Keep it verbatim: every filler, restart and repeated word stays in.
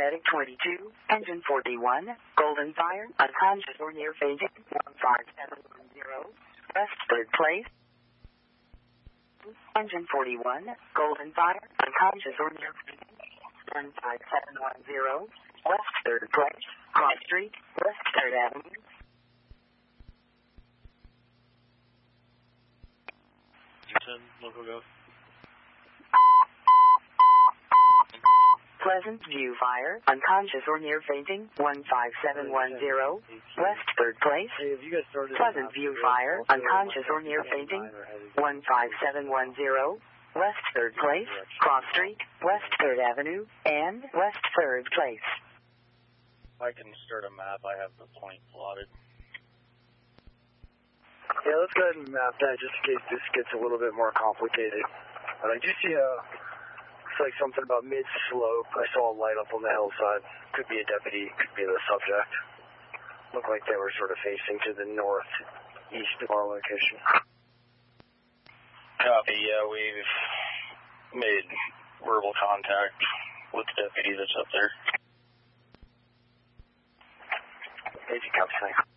paramedic twenty-two, engine forty-one, Golden Fire, unconscious or near fainting, one five seven one zero, West third place. Engine forty-one, Golden Fire, unconscious or near fainting, one five seven one zero, West third place, Cross Street, West third Avenue. Local go. Pleasant View Fire, unconscious or near fainting, one five seven one zero, West third place. Pleasant View Fire, unconscious or near fainting, one five seven one zero, West third place, Cross Street, West third Avenue, and West third place. I can start a map. I have the point plotted. Yeah, let's go ahead and map that just in case this gets a little bit more complicated. But I do see a, looks like something about mid-slope. I saw a light up on the hillside. Could be a deputy, could be the subject. Looked like they were sort of facing to the northeast of our location. Copy, yeah, we've made verbal contact with the deputy that's up there. Agent, copy, thanks.